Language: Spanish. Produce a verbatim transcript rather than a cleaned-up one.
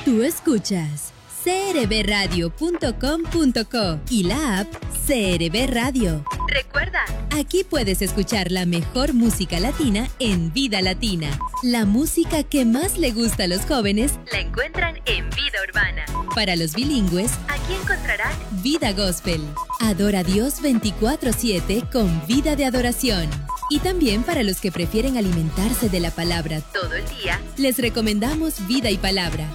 Tú escuchas c r b radio punto com punto co y la app C R B Radio. Recuerda, aquí puedes escuchar la mejor música latina en Vida Latina. La música que más le gusta a los jóvenes la encuentran en Vida Urbana. Para los bilingües, aquí encontrarán Vida Gospel. Adora a Dios veinticuatro siete con vida de adoración. Y también para los que prefieren alimentarse de la palabra todo el día, les recomendamos Vida y Palabra.